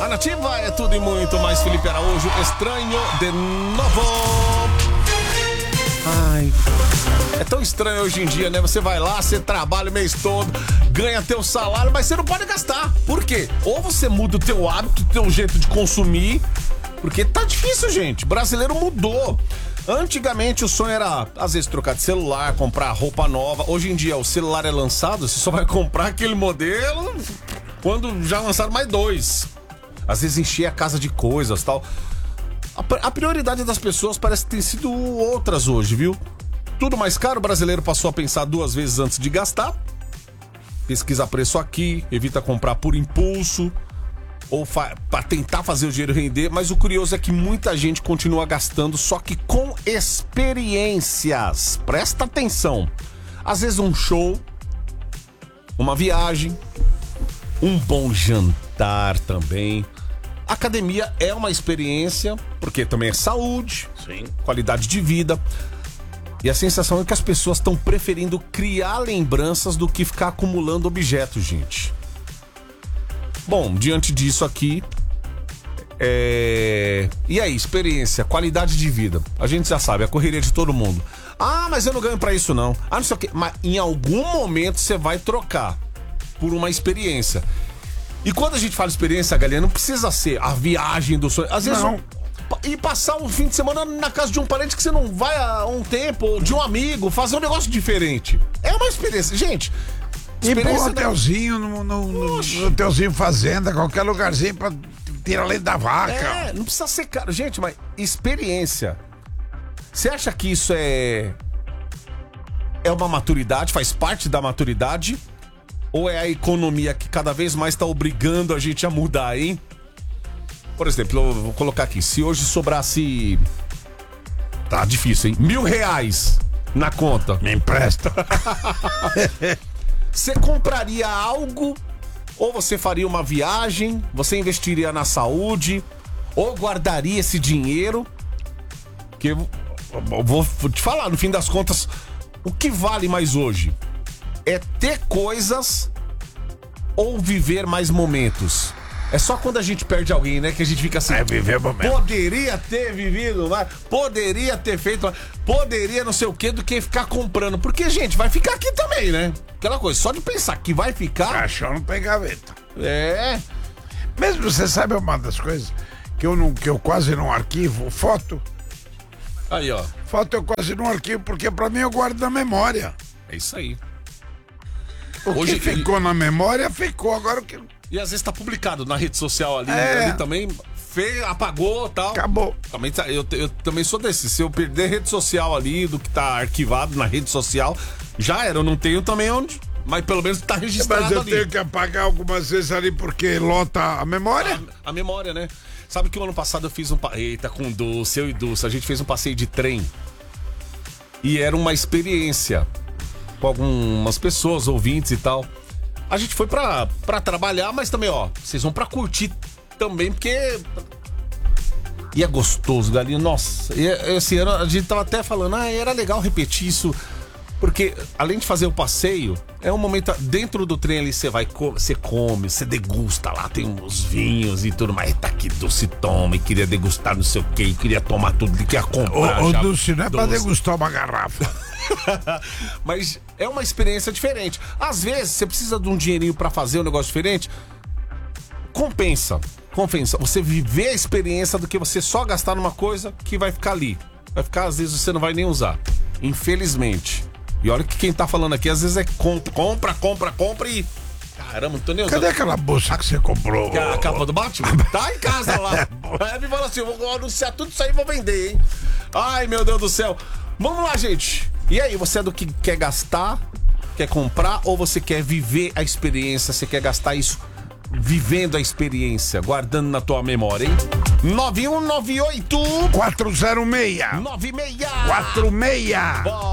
Nativa é tudo e muito mais. Felipe Araújo, estranho de novo. Ai, é tão estranho hoje em dia, né? Você vai lá, você trabalha o mês todo, ganha teu salário, mas você não pode gastar. Por quê? Ou você muda o teu hábito, o teu jeito de consumir, porque tá difícil, gente. O brasileiro mudou. Antigamente o sonho era, às vezes, trocar de celular, comprar roupa nova. Hoje em dia o celular é lançado, você só vai comprar aquele modelo quando já lançaram mais dois. Às vezes encher a casa de coisas e tal. A prioridade das pessoas parece ter sido outras hoje, viu? Tudo mais caro, o brasileiro passou a pensar duas vezes antes de gastar. Pesquisa preço aqui, evita comprar por impulso ou para tentar fazer o dinheiro render. Mas o curioso é que muita gente continua gastando, só que com experiências. Presta atenção. Às vezes um show, uma viagem, um bom jantar também. Academia é uma experiência, porque também é saúde, sim, qualidade de vida. E a sensação é que as pessoas estão preferindo criar lembranças do que ficar acumulando objetos, gente. Bom, diante disso aqui, e aí, experiência, qualidade de vida. A gente já sabe, a correria de todo mundo. Ah, mas eu não ganho pra isso não. Ah, não sei o quê. Mas em algum momento você vai trocar por uma experiência. E quando a gente fala experiência, galera, não precisa ser a viagem do sonho. Às vezes, e passar um fim de semana na casa de um parente que você não vai há um tempo, ou de um amigo, fazer um negócio diferente. É uma experiência. Gente, ir pra um hotelzinho, no hotelzinho fazenda, qualquer lugarzinho pra tirar leite da vaca. Não precisa ser caro. Gente, mas experiência. Você acha que isso é uma maturidade, faz parte da maturidade? Ou é a economia que cada vez mais tá obrigando a gente a mudar, hein? Por exemplo, eu vou colocar aqui. Se hoje sobrasse... Tá difícil, hein? R$1.000 na conta. Me empresta. Você compraria algo? Ou você faria uma viagem? Você investiria na saúde? Ou guardaria esse dinheiro? Que eu vou te falar, no fim das contas, o que vale mais hoje? É ter coisas ou viver mais momentos? É só quando a gente perde alguém, né? Que a gente fica assim... viver momentos. Poderia ter vivido mais, poderia ter feito mais, poderia não sei o que, do que ficar comprando. Porque, gente, vai ficar aqui também, né? Aquela coisa, só de pensar que vai ficar... Caixão não tem gaveta. Mesmo você sabe uma das coisas que eu quase não arquivo? Foto. Aí, ó. Foto eu quase não arquivo, porque pra mim eu guardo na memória. É isso aí. Hoje que ficou na memória, ficou. Agora o que... E às vezes tá publicado na rede social ali, ali também, apagou e tal. Acabou. Eu também sou desse. Se eu perder rede social ali, do que tá arquivado na rede social, já era. Eu não tenho também onde, mas pelo menos tá registrado ali. Mas eu tenho que apagar algumas vezes ali porque lota a memória. A memória, né? Sabe que o ano passado eu fiz Eita, com o Dulce, eu e Dulce, a gente fez um passeio de trem. E era uma experiência com algumas pessoas, ouvintes e tal. A gente foi pra trabalhar, mas também, ó, vocês vão pra curtir também, porque... E é gostoso, galinha. Nossa, esse ano a gente tava até falando, era legal repetir isso, porque além de fazer o passeio, é um momento dentro do trem ali, você come, você degusta lá, tem uns vinhos e tudo mais. Tá aqui, Dulce, toma, e queria degustar não sei o que, queria tomar tudo, que queria comprar. Ô, Dulce, não é pra degustar uma garrafa. Mas é uma experiência diferente. Às vezes você precisa de um dinheirinho pra fazer um negócio diferente. Compensa você viver a experiência do que você só gastar numa coisa que vai ficar ali. Vai ficar, às vezes você não vai nem usar, infelizmente. E olha que quem tá falando aqui às vezes é compra e... Caramba, não tô nem usando. Cadê aquela bolsa que você comprou? A capa do Batman? Tá em casa lá. Aí me fala assim, eu vou anunciar tudo isso aí e vou vender, hein? Ai, meu Deus do céu. Vamos lá, gente. E aí, você é do que quer gastar, quer comprar, ou você quer viver a experiência? Você quer gastar isso vivendo a experiência, guardando na tua memória, hein? 9198 406 96 46.